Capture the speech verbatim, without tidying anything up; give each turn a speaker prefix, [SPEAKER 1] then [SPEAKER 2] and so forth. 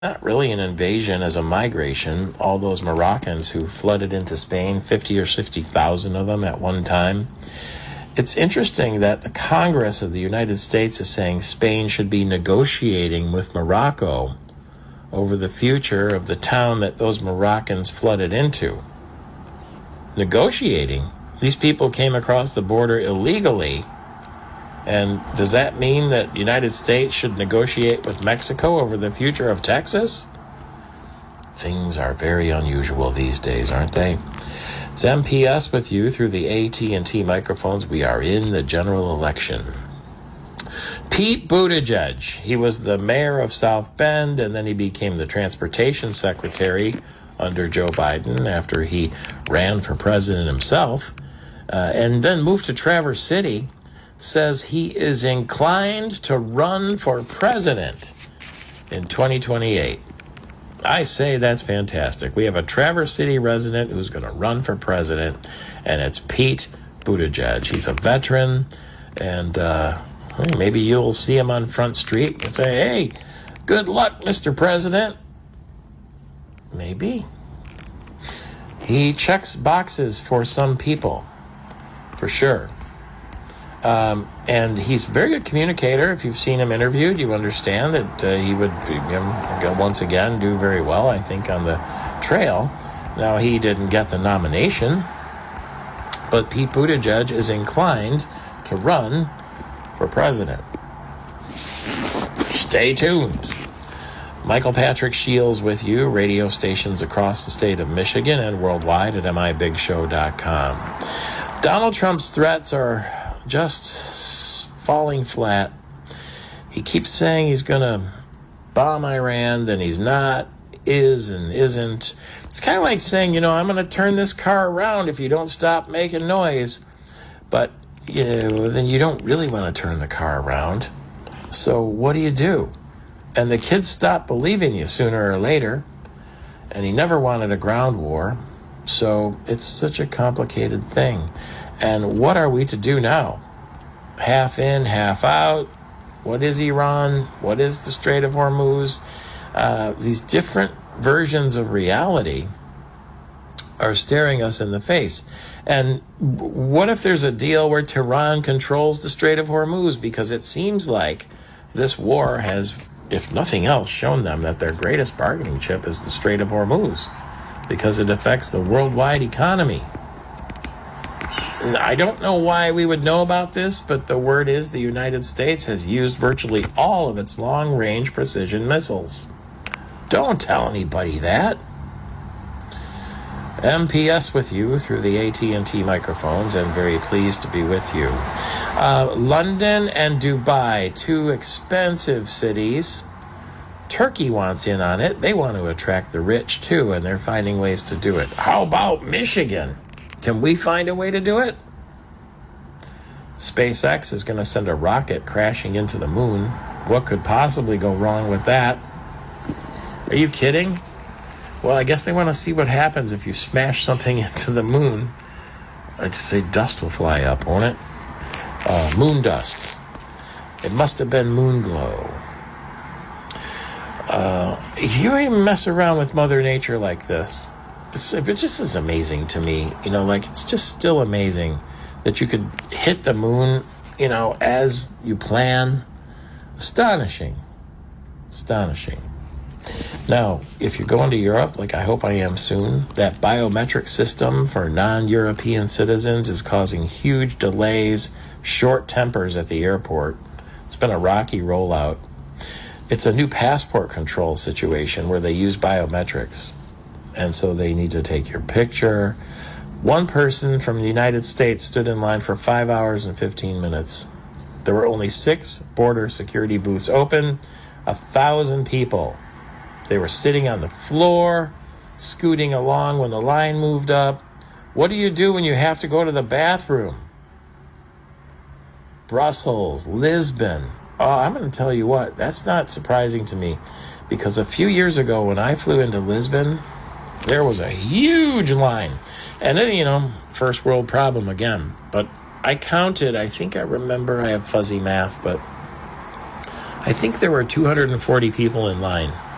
[SPEAKER 1] not really an invasion as a migration. All those Moroccans who flooded into Spain, fifty or sixty thousand of them at one time. It's interesting that the Congress of the United States is saying Spain should be negotiating with Morocco over the future of the town that those Moroccans flooded into. Negotiating? These people came across the border illegally. And does that mean that the United States should negotiate with Mexico over the future of Texas? Things are very unusual these days, aren't they? It's M P S with you through the A T and T microphones. We are in the general election. Pete Buttigieg, he was the mayor of South Bend, and then he became the transportation secretary under Joe Biden after he ran for president himself, uh, and then moved to Traverse City, says he is inclined to run for president in twenty twenty-eight. I say that's fantastic. We have a Traverse City resident who's going to run for president, and it's Pete Buttigieg. He's a veteran, and uh, maybe you'll see him on Front Street and say, hey, good luck, Mister President. Maybe. He checks boxes for some people, for sure. Um, and he's a very good communicator. If you've seen him interviewed, you understand that uh, he would, you know, once again, do very well, I think, on the trail. Now, he didn't get the nomination, but Pete Buttigieg is inclined to run for president. Stay tuned. Michael Patrick Shields with you, radio stations across the state of Michigan and worldwide at M I Big Show dot com. Donald Trump's threats are just falling flat. He keeps saying he's going to bomb Iran, then he's not, is and isn't. It's kind of like saying, you know, I'm going to turn this car around if you don't stop making noise. But, you know, then you don't really want to turn the car around. So what do you do? And the kids stop believing you sooner or later. And he never wanted a ground war. So it's such a complicated thing. And what are we to do now? Half in, half out. What is Iran? What is the Strait of Hormuz? Uh, these different versions of reality are staring us in the face. And what if there's a deal where Tehran controls the Strait of Hormuz? Because it seems like this war has, if nothing else, shown them that their greatest bargaining chip is the Strait of Hormuz, because it affects the worldwide economy. I don't know why we would know about this, but the word is the United States has used virtually all of its long-range precision missiles. Don't tell anybody that. M P S with you through the A T and T microphones, and very pleased to be with you. Uh, London and Dubai, two expensive cities. Turkey wants in on it. They want to attract the rich, too, and they're finding ways to do it. How about Michigan? Can we find a way to do it? SpaceX is going to send a rocket crashing into the moon. What could possibly go wrong with that? Are you kidding? Well, I guess they want to see what happens if you smash something into the moon. I'd say dust will fly up, won't it? Uh, moon dust. It must have been moon glow. Uh, you even mess around with Mother Nature like this. It's, it just is amazing to me, you know, like it's just still amazing that you could hit the moon, you know, as you plan. Astonishing. Astonishing. Now, if you're going to Europe, like I hope I am soon, that biometric system for non-European citizens is causing huge delays, short tempers at the airport. It's been a rocky rollout. It's a new passport control situation where they use biometrics. And so they need to take your picture. One person from the United States stood in line for five hours and fifteen minutes. There were only six border security booths open, a thousand people. They were sitting on the floor, scooting along when the line moved up. What do you do when you have to go to the bathroom? Brussels, Lisbon. Oh, I'm going to tell you what, that's not surprising to me, because a few years ago when I flew into Lisbon, there was a huge line. And then, you know, first world problem again. But I counted, I think I remember, I have fuzzy math, but I think there were two hundred forty people in line.